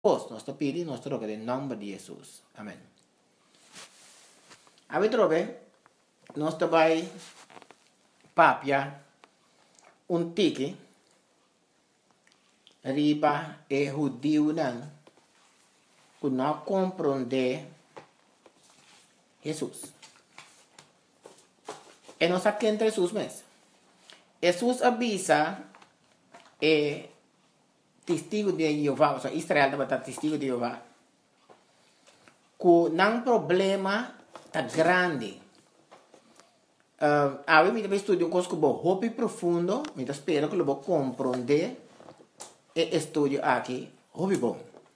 Nós pedimos nós troca em nome de Jesus. Amém. A ver, trobe, nós vai papia tique riba e judeu não que não compreende Jesus. E nós aqui entre Jesus mesmo. Jesus avisa testigo de Jeová, ou seja, Israel deve estar testigo de Jeová, que não problema tá grande. Agora, me estudo coisa que vou hobby profundo, me espero que eu vou compreender e estudo aqui, hobby bom.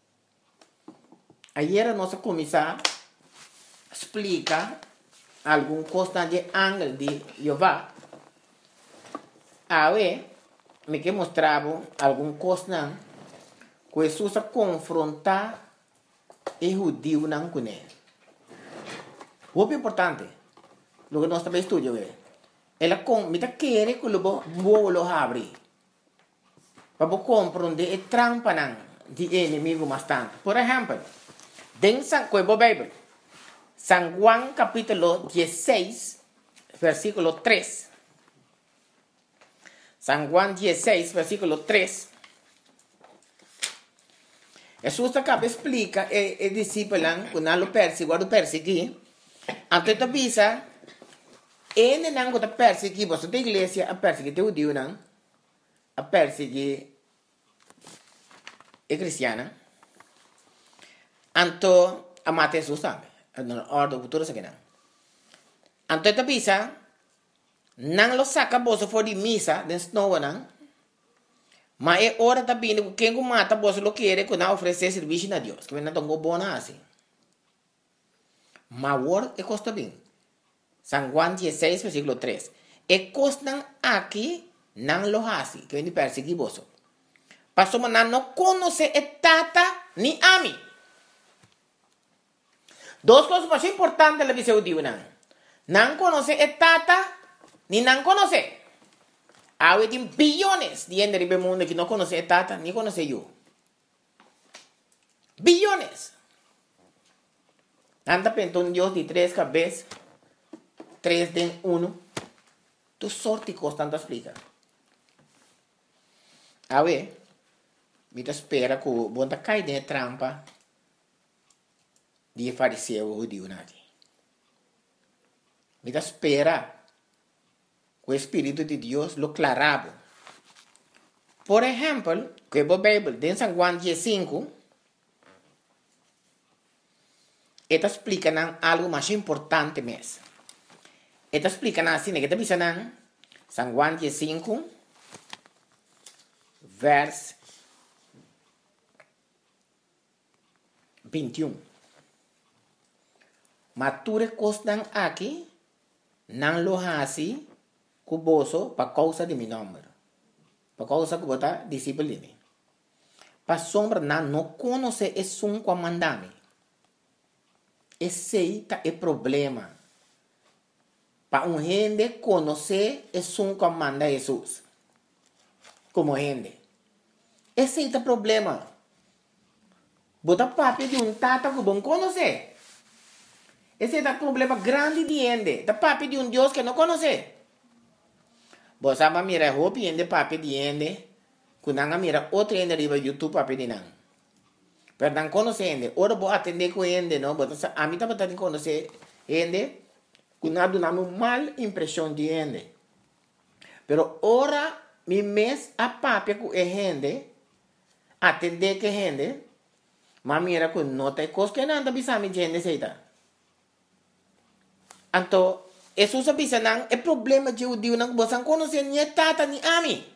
Ayer nós começamos a explicar alguma coisa de ángel de Jeová. Agora, me que mostrava alguma coisa que Jesus a confrontar o judeu não com ele. O importante, lo que nós também estudamos ela me quer que lo abrir para compreender a trampa de inimigo bastante. Por exemplo, dentro da Bíblia, San Juan capítulo 16, versículo 3. San Juan 16, versículo 3. Jesus acaba explica e discípulo que não lo persegui. Antes de visa, ele não está persegui, você da igreja a persegui o Deus não, a persegui a cristiana. Anto a mate Jesus também, a ordem futuro se não. Antes de visa, não lo saca bolsa for de missa, dentro não não. Mas é hora também que quem mata você lo quer que não oferecer serviço a Deus, que não tão bom assim. Mas agora é costa bem. San Juan 16, versículo 3. E costan aqui não lo hace, que vem perseguir você. Passou mas não conhece a tata ni a mim. Duas coisas mais importantes da visão de Deus. Não conhece a tata ni não conhece. Há bilhões de gente no mundo que não conhece a tata ni conhece eu. Bilhões. Anda pensando Deus de 3 cabeças, 3 de 1. Tu sorte constante explica. A ver, me espera que o bom cai dentro da trampa de fariseu ou de unidade. Me espera que o Espírito de Deus lo clarabo. Por exemplo, que a Bíblia, dentro de San Juan 15, esta explica algo mais importante mesmo. Esta explica assim, que está dizendo San Juan 15, verso 21. Mature costan aqui, não lo hace cuboso para causa de meu nome. Para causa que você discípulo de mim. Para sombra não conhece esse um comandame. Esse é o problema. Para gente conhecer esse um comanda Jesus. Como gente. Esse é o problema. Bota papi de tata que bom conhecer. Esse é o problema grande de gente. Da papi de Deus que não conhece. Você vai mirar roupa de papi de gente. Quando você mira outra gente riba YouTube papi de não. Pero não conhece gente. Ora vou atender com gente, não? A mim também tem que conhecer gente. Que não dá uma mal impressão de gente. Pero ora, mi mês a papi com gente. Atender com gente. Mas mira que não tem coisa que não está pensando em gente aceita. Então, isso se pensa não é problema de Deus não você não conhece nem tata nem a mim.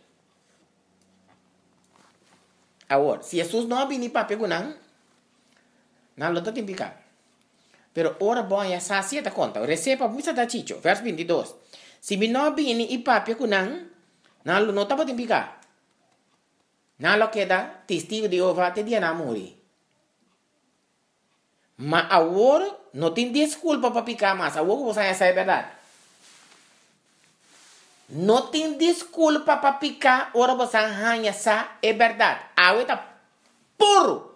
Agora, se Jesus não vem para pegar não lo tem picar. Pero ora bom é sacia da conta. Receba muita da chicho, verso 22. Se me não vem e para pegar não lo não tá para picar. Não lo queda testigo de Jeová te dia na morrer. Mas agora não tem desculpa para picar mais. Agora você sabe a verdade. Não tem desculpa para picar. Agora você arranha essa é verdade. Agora está puro.